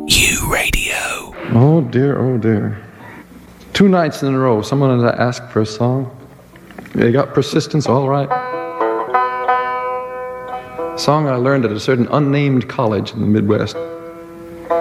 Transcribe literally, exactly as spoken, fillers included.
U Radio. Oh dear, oh dear. Two nights in a row, someone had asked for a song. They got Persistence, all right. A song I learned at a certain unnamed college in the Midwest.